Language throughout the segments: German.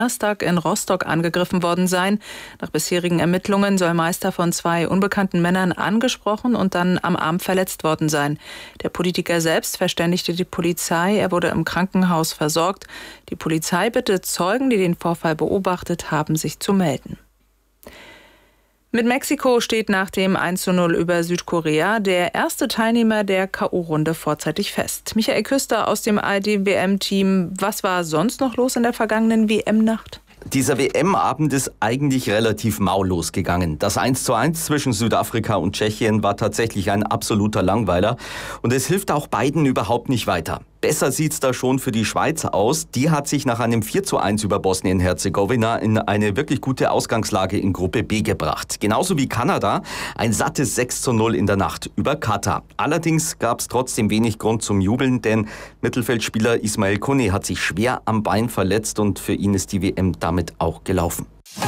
Donnerstag in Rostock angegriffen worden sein. Nach bisherigen Ermittlungen soll Meister von 2 unbekannten Männern angesprochen und dann am Arm verletzt worden sein. Der Politiker selbst verständigte die Polizei, er wurde im Krankenhaus versorgt. Die Polizei bittet Zeugen, die den Vorfall beobachtet haben, sich zu melden. Mit Mexiko steht nach dem 1:0 über Südkorea der erste Teilnehmer der K.O.-Runde vorzeitig fest. Michael Küster aus dem ARD-WM-Team. Was war sonst noch los in der vergangenen WM-Nacht? Dieser WM-Abend ist eigentlich relativ mau losgegangen. Das 1:1 zwischen Südafrika und Tschechien war tatsächlich ein absoluter Langweiler. Und es hilft auch beiden überhaupt nicht weiter. Besser sieht's da schon für die Schweiz aus. Die hat sich nach einem 4:1 über Bosnien-Herzegowina in eine wirklich gute Ausgangslage in Gruppe B gebracht. Genauso wie Kanada ein sattes 6:0 in der Nacht über Katar. Allerdings gab's trotzdem wenig Grund zum Jubeln, denn Mittelfeldspieler Ismail Kone hat sich schwer am Bein verletzt und für ihn ist die WM damit auch gelaufen.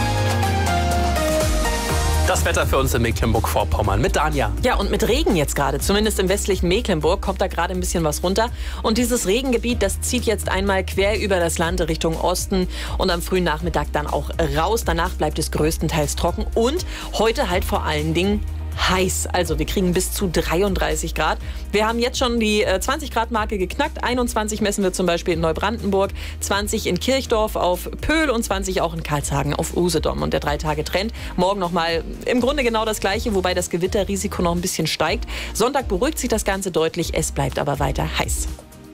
Das Wetter für uns in Mecklenburg-Vorpommern mit Danja. Ja, und mit Regen jetzt gerade. Zumindest im westlichen Mecklenburg kommt da gerade ein bisschen was runter. Und dieses Regengebiet, das zieht jetzt einmal quer über das Land Richtung Osten und am frühen Nachmittag dann auch raus. Danach bleibt es größtenteils trocken und heute halt vor allen Dingen heiß. Also wir kriegen bis zu 33 Grad. Wir haben jetzt schon die 20-Grad-Marke geknackt. 21 messen wir zum Beispiel in Neubrandenburg, 20 in Kirchdorf auf Pöhl und 20 auch in Karlshagen auf Usedom. Und der 3-Tage-Trend morgen nochmal im Grunde genau das Gleiche, wobei das Gewitterrisiko noch ein bisschen steigt. Sonntag beruhigt sich das Ganze deutlich, es bleibt aber weiter heiß.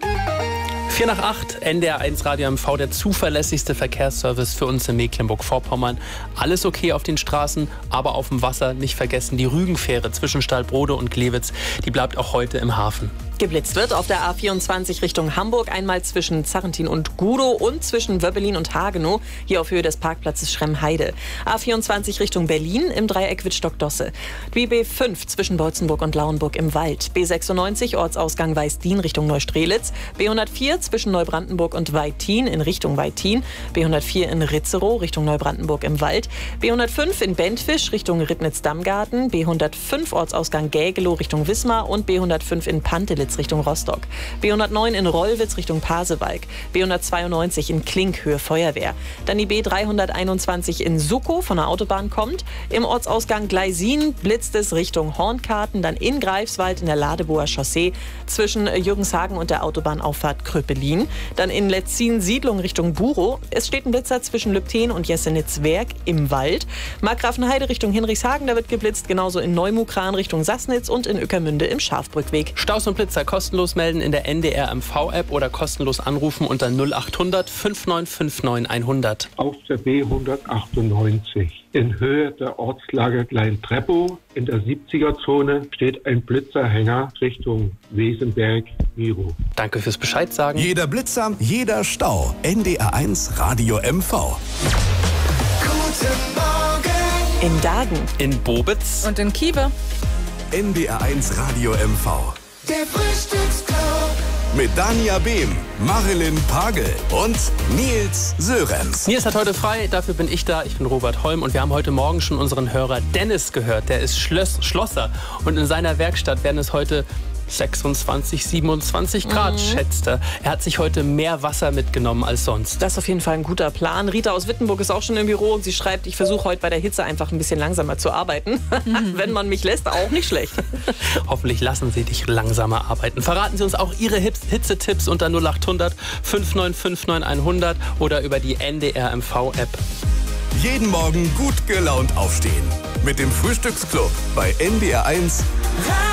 7:45, NDR1 Radio MV, der zuverlässigste Verkehrsservice für uns in Mecklenburg-Vorpommern. Alles okay auf den Straßen, aber auf dem Wasser nicht vergessen. Die Rügenfähre zwischen Stalbrode und Glewitz, die bleibt auch heute im Hafen. Geblitzt wird auf der A24 Richtung Hamburg, einmal zwischen Zarrentin und Gudow und zwischen Wöbbelin und Hagenow, hier auf Höhe des Parkplatzes Schremheide. A24 Richtung Berlin im Dreieck Wittstock-Dosse. Die B5 zwischen Beutzenburg und Lauenburg im Wald. B96 Ortsausgang Weißdien Richtung Neustrelitz. B104 zwischen Neubrandenburg und Weittin in Richtung Weittin. B104 in Ritzerow Richtung Neubrandenburg im Wald. B105 in Bentfisch Richtung Rittnitz-Dammgarten. B105 Ortsausgang Gägelow Richtung Wismar und B105 in Pantelitz Richtung Rostock. B109 in Rollwitz Richtung Pasewalk. B192 in Klink Höhe Feuerwehr. Dann die B321 in Suckow von der Autobahn kommt. Im Ortsausgang Gleisin blitzt es Richtung Hornkarten. Dann in Greifswald in der Ladeboer Chaussee zwischen Jürgenshagen und der Autobahnauffahrt Kröpelin. Dann in Letzin Siedlung Richtung Burow. Es steht ein Blitzer zwischen Lübten und Jessenitz-Werk im Wald. Markgrafenheide Richtung Hinrichshagen, da wird geblitzt. Genauso in Neumukran Richtung Sassnitz und in Ueckermünde im Schafbrückweg. Staus und Blitzer kostenlos melden in der NDR MV-App oder kostenlos anrufen unter 0800 5959 100. Auf der B198 in Höhe der Ortslage Klein-Treppow in der 70er-Zone steht ein Blitzerhänger Richtung Wesenberg-Miro. Danke fürs Bescheid sagen. Jeder Blitzer, jeder Stau. NDR1 Radio MV. Guten Morgen. In Dagen. In Bobitz. Und in Kiewe. NDR1 Radio MV. Der Frühstücksclub. Mit Danja Behm, Marilyn Pagel und Nils Sörenz. Nils hat heute frei, dafür bin ich da. Ich bin Robert Holm und wir haben heute Morgen schon unseren Hörer Dennis gehört. Der ist Schlosser und in seiner Werkstatt werden es heute 26, 27 Grad, schätzt er. Er hat sich heute mehr Wasser mitgenommen als sonst. Das ist auf jeden Fall ein guter Plan. Rita aus Wittenburg ist auch schon im Büro und sie schreibt, ich versuche heute bei der Hitze einfach ein bisschen langsamer zu arbeiten. Wenn man mich lässt, auch nicht schlecht. Hoffentlich lassen Sie dich langsamer arbeiten. Verraten Sie uns auch Ihre Hitzetipps unter 0800 5959 100 oder über die NDR MV-App. Jeden Morgen gut gelaunt aufstehen. Mit dem Frühstücksclub bei NDR1